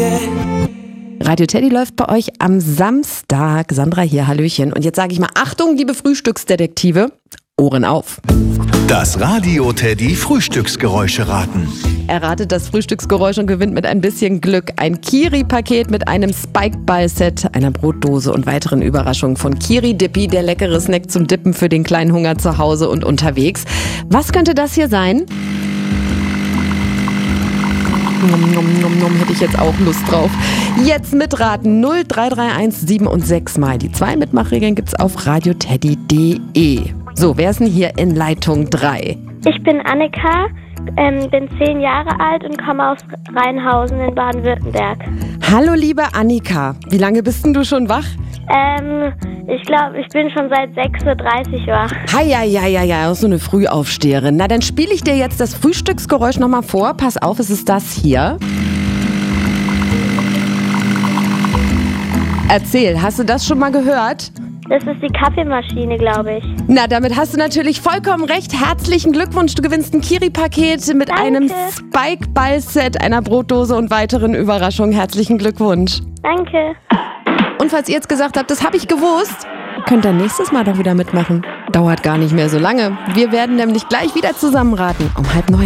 Radio Teddy läuft bei euch am Samstag. Sandra hier, hallöchen. Und jetzt sage ich mal, Achtung, liebe Frühstücksdetektive, Ohren auf. Das Radio Teddy Frühstücksgeräusche raten. Erratet das Frühstücksgeräusch und gewinnt mit ein bisschen Glück ein Kiri-Paket mit einem Spike-Ball-Set, einer Brotdose und weiteren Überraschungen von Kiri Dippy, der leckere Snack zum Dippen für den kleinen Hunger zu Hause und unterwegs. Was könnte das hier sein? Hätte ich jetzt auch Lust drauf. Jetzt mitraten 0331 7 und 6 mal. Die 2 Mitmachregeln gibt's auf radioteddy.de. So, wer ist denn hier in Leitung 3? Ich bin Annika, bin 10 Jahre alt und komme aus Rheinhausen in Baden-Württemberg. Hallo liebe Annika, wie lange bist denn du schon wach? Ich glaube, ich bin schon seit 6:30 Uhr wach. Ja, so eine Frühaufsteherin. Na, dann spiele ich dir jetzt das Frühstücksgeräusch nochmal vor. Pass auf, es ist das hier. Erzähl, hast du das schon mal gehört? Das ist die Kaffeemaschine, glaube ich. Na, damit hast du natürlich vollkommen recht. Herzlichen Glückwunsch. Du gewinnst ein Kiri-Paket mit einem Spike-Ball-Set, einer Brotdose und weiteren Überraschungen. Herzlichen Glückwunsch. Danke. Und falls ihr jetzt gesagt habt, das habe ich gewusst, könnt ihr nächstes Mal doch wieder mitmachen. Dauert gar nicht mehr so lange. Wir werden nämlich gleich wieder zusammenraten um 8:30.